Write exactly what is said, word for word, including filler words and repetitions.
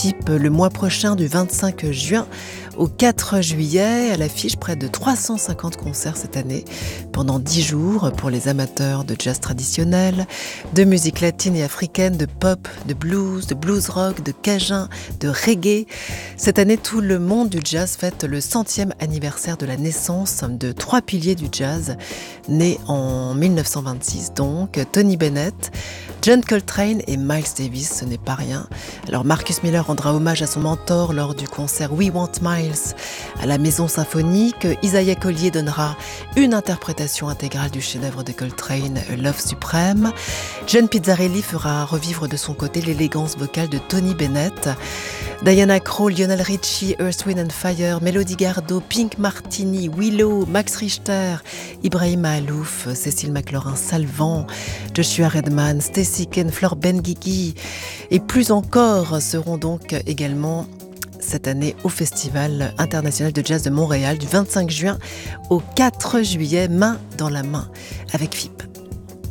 F I P le mois prochain du vingt-cinq juin au quatre juillet. À l'affiche, près de trois cent cinquante concerts cette année, pendant dix jours pour les amateurs de jazz traditionnel, de musique latine et africaine, de pop, de blues, de blues rock, de cajun, de reggae. Cette année, tout le monde du jazz fête le centième anniversaire de la naissance de trois piliers du jazz, nés en mille neuf cent vingt-six donc, Tony Bennett, John Coltrane et Miles Davis, ce n'est pas rien. Alors Marcus Miller rendra hommage à son mentor lors du concert We Want Miles à la Maison Symphonique. Isaiah Collier donnera une interprétation intégrale du chef-d'œuvre de Coltrane, Love Supreme. John Pizzarelli fera revivre de son côté l'élégance vocale de Tony Bennett. Diana Krall, Lionel Richie, Earth, Wind and Fire, Melody Gardot, Pink Martini, Willow, Max Richter, Ibrahima Alouf, Cécile McLaurin-Salvant, Joshua Redman, Stacey Ken, Flore Benguigui et plus encore seront donc également cette année au Festival international de jazz de Montréal du vingt-cinq juin au quatre juillet, main dans la main avec F I P.